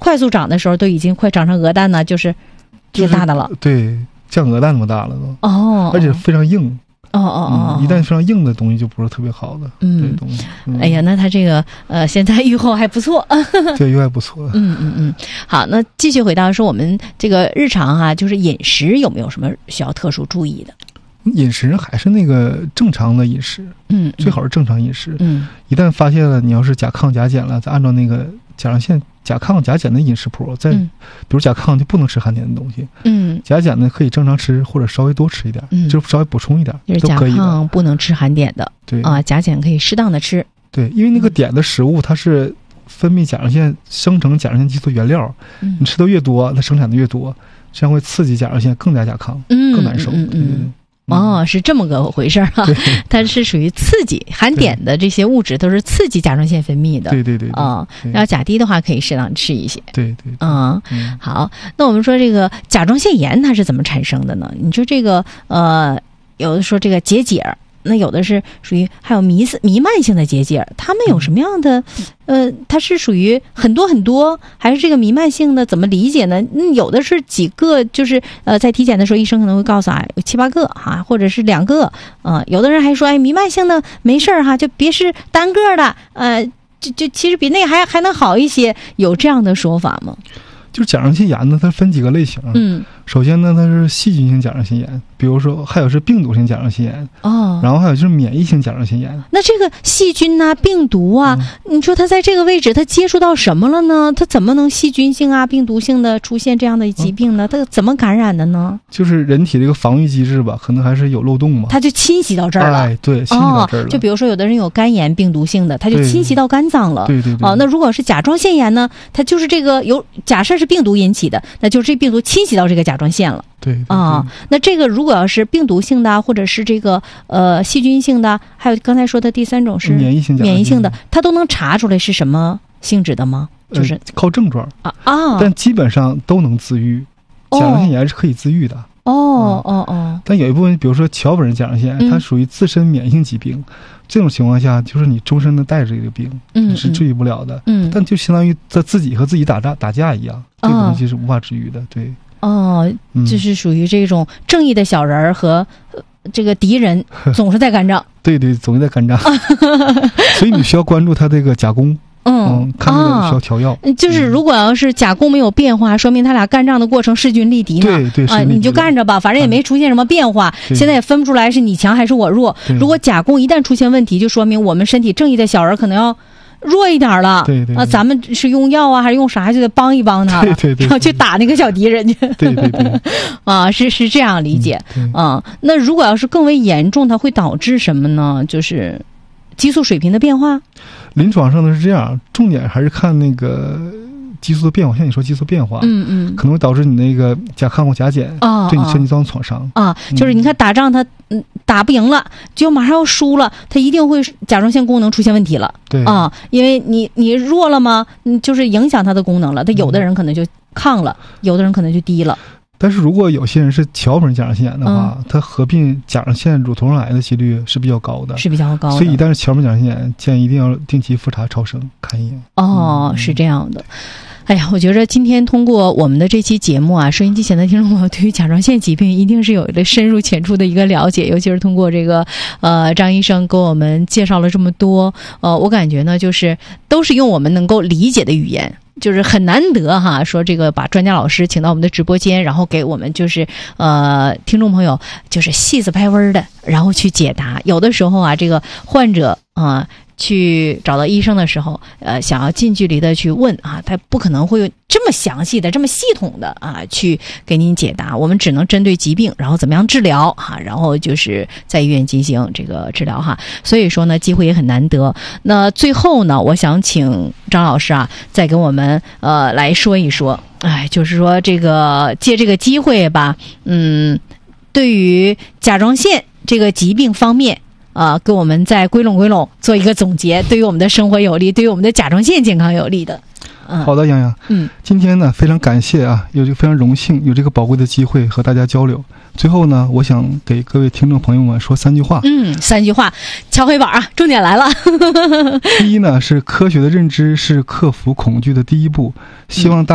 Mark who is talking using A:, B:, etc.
A: 快速长的时候都已经快长成鹅蛋呢，就是挺大的了。
B: 对，像鹅蛋那么大了都。
A: 哦，
B: 而且非常硬。一旦非常硬的东西就不是特别好的。东西。
A: 哎呀，那它这个现在预后还不错。
B: 对，预后还不错。
A: 好，那继续回到说我们这个日常哈，就是饮食有没有什么需要特殊注意的？
B: 饮食还是那个正常的饮食，最好是正常饮食。一旦发现了你要是甲亢甲减了，再按照那个甲状腺甲亢甲减的饮食谱，比如甲亢就不能吃含甜的东西，甲减呢可以正常吃或者稍微多吃一点，就稍微补充一点，
A: 就是甲亢不能吃含碘的，
B: 对
A: 啊，甲减可以适当的吃。
B: 对，因为那个碘的食物它是分泌甲状腺生成甲状腺激素原料，你吃的越多，它生产的越多，这样会刺激甲状腺更加甲亢，更难受。
A: 是这么个回事啊！它是属于刺激，含碘的这些物质都是刺激甲状腺分泌的。
B: 对。
A: 然后甲低的话可以适当吃一些。
B: 对。
A: 好，那我们说这个甲状腺炎它是怎么产生的呢？你说这个有的说这个结节，那有的是属于还有弥漫性的结节，它们有什么样的它是属于很多还是这个弥漫性的，怎么理解呢？有的是几个，就是在体检的时候医生可能会告诉有7、8个哈，或者是2个，有的人还说弥漫性的没事哈，就别是单个的，就其实比那个还能好一些，有这样的说法吗？
B: 就是甲状腺炎呢，它分几个类型。首先呢，它是细菌性甲状腺炎，比如说还有是病毒性甲状腺炎。然后还有就是免疫性甲状腺炎。
A: 那这个细菌啊、病毒啊，你说它在这个位置，它接触到什么了呢？它怎么能细菌性啊、病毒性的出现这样的疾病呢？它怎么感染的呢？
B: 就是人体这个防御机制吧，可能还是有漏洞嘛。
A: 它就侵袭到这儿了。
B: 对，侵袭到这儿了。
A: 就比如说有的人有肝炎病毒性的，它就侵袭到肝脏了。
B: 对。
A: 那如果是甲状腺炎呢，它就是这个假设是病毒引起的，那就是这病毒侵袭到这个甲状腺了。
B: 对。
A: 那这个如果要是病毒性的，或者是这个细菌性的，还有刚才说的第3种是免疫性的，它都能查出来是什么性质的吗？就是
B: 靠症状但基本上都能自愈。甲状腺炎是可以自愈的。但有一部分，比如说桥本甲状腺炎，它属于自身免疫性疾病，这种情况下就是你终身的带着这个病，你是治愈不了的。但就相当于在自己和自己打架一样，这个东西是无法治愈的。对。
A: 就是属于这种正义的小人和这个敌人总是在干仗。
B: 对，总是在干仗。所以你需要关注他这个甲功。看这个需要调药。
A: 就是如果要是甲功没有变化，说明他俩干仗的过程势均力敌呢。
B: 对，
A: 你就干着吧，反正也没出现什么变化，现在也分不出来是你强还是我弱。如果甲功一旦出现问题，就说明我们身体正义的小人可能要弱一点了。
B: 对。
A: 咱们是用药啊，还是用啥，就得帮一帮他。
B: 对。
A: 然后去打那个小敌人去。
B: 对。
A: 是这样理解。那如果要是更为严重，它会导致什么呢？就是激素水平的变化。
B: 临床上呢是这样，重点还是看那个激素的变化。像你说激素变化，可能会导致你那个甲亢或甲减，对你身体造成创伤。
A: 就是你看打仗他打不赢了，就马上要输了，他一定会甲状腺功能出现问题了。
B: 对
A: 因为你弱了嘛，就是影响他的功能了。他有的人可能就亢了，有的人可能就低了。
B: 但是如果有些人是桥本甲状腺炎的话，它合并甲状腺乳头癌的几率是比较高的。所以一旦是桥本甲状腺炎，建议一定要定期复查超声看一眼。
A: 是这样的。哎呀，我觉得今天通过我们的这期节目啊，收音机前的听众朋友对于甲状腺疾病一定是有一个深入浅出的一个了解，尤其是通过这个张医生给我们介绍了这么多，我感觉呢就是都是用我们能够理解的语言。就是很难得哈，说这个把专家老师请到我们的直播间，然后给我们就是听众朋友就是细子拍温的，然后去解答。有的时候啊，这个患者去找到医生的时候，想要近距离的去问他不可能会这么详细的、这么系统的去给您解答。我们只能针对疾病，然后怎么样治疗然后就是在医院进行这个治疗所以说呢，机会也很难得。那最后呢，我想请张老师再给我们来说一说，就是说这个借这个机会吧，对于甲状腺这个疾病方面。给我们再归拢做一个总结，对于我们的生活有利，对于我们的甲状腺健康有利的。
B: 好的，洋洋。今天呢非常感谢有这个非常荣幸有这个宝贵的机会和大家交流。最后呢，我想给各位听众朋友们说3句话。
A: 3句话，敲黑板重点来了。
B: 第一呢，是科学的认知是克服恐惧的第一步，希望大